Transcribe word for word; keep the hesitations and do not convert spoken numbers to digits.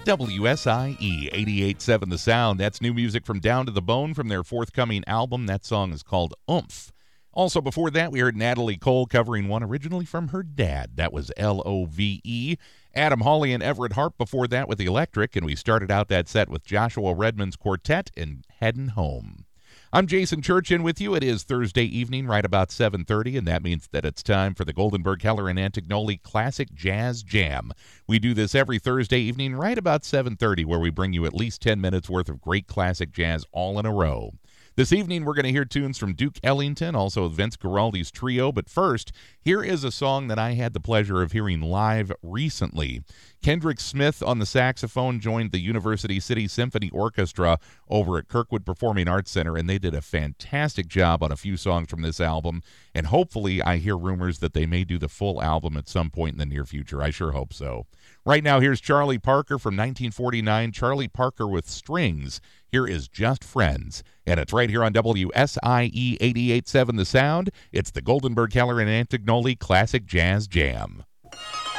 W S I E eighty-eight point seven The Sound. That's new music from Down to the Bone from their forthcoming album. That song is called Oomph. Also before that, we heard Natalie Cole covering one originally from her dad. That was L O V E. Adam Hawley and Everett Harp before that with Electric, and we started out that set with Joshua Redman's Quartet and Headin' Home. I'm Jason Churchin with you. It is Thursday evening, right about seven thirty, and that means that it's time for the Goldenberg, Keller, and Antignoli Classic Jazz Jam. We do this every Thursday evening, right about seven thirty, where we bring you at least ten minutes worth of great classic jazz all in a row. This evening, we're going to hear tunes from Duke Ellington, also Vince Guaraldi's trio. But first, here is a song that I had the pleasure of hearing live recently. Kendrick Smith on the saxophone joined the University City Symphony Orchestra over at Kirkwood Performing Arts Center, and they did a fantastic job on a few songs from this album. And hopefully, I hear rumors that they may do the full album at some point in the near future. I sure hope so. Right now, here's Charlie Parker from nineteen forty-nine, Charlie Parker with Strings. Here is Just Friends, and it's right here on W S I E eighty-eight point seven The Sound. It's the Goldenberg, Keller, and Antignoli Classic Jazz Jam.